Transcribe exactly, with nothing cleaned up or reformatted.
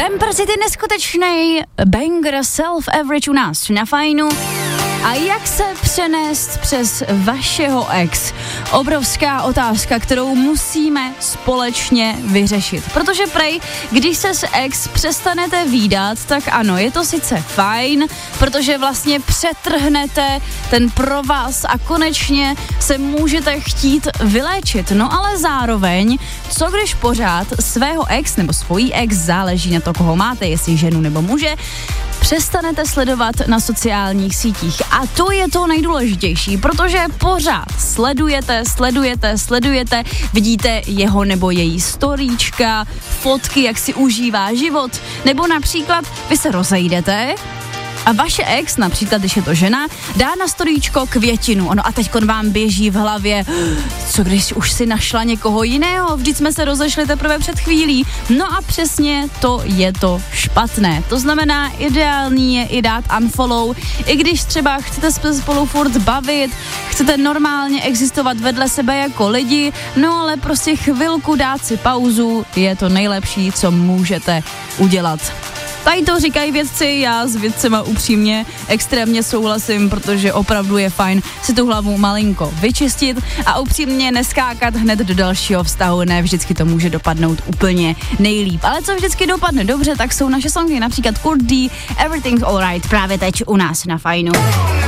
Empress je neskutečnej banger Self-Average u nás na Fajnu. A jak se přenést přes vašeho ex? Obrovská otázka, kterou musíme společně vyřešit. Protože prej, když se s ex přestanete vídat, tak ano, je to sice fajn, protože vlastně přetrhnete ten provaz a konečně se můžete chtít vyléčit. No ale zároveň, co když pořád svého ex nebo svojí ex, záleží na to, koho máte, jestli ženu nebo muže, přestanete sledovat na sociálních sítích. A to je to nejdůležitější, protože pořád sledujete, sledujete, sledujete, vidíte jeho nebo její storíčka, fotky, jak si užívá život, nebo například vy se rozejdete a vaše ex, například když je to žena, dá na storíčko květinu. Ono a teďkon vám běží v hlavě, co když už si našla někoho jiného, vždyť jsme se rozešli teprve před chvílí. No a přesně to je to špatné. To znamená, ideální je i dát unfollow, i když třeba chcete se spolu furt bavit, chcete normálně existovat vedle sebe jako lidi, no ale prostě chvilku dát si pauzu je to nejlepší, co můžete udělat. Tady to říkají vědci, já s vědcema upřímně extrémně souhlasím, protože opravdu je fajn si tu hlavu malinko vyčistit a upřímně neskákat hned do dalšího vztahu, ne vždycky to může dopadnout úplně nejlíp. Ale co vždycky dopadne dobře, tak jsou naše songy, například Kurt D, Everything's Alright, právě teď u nás na Fajnu.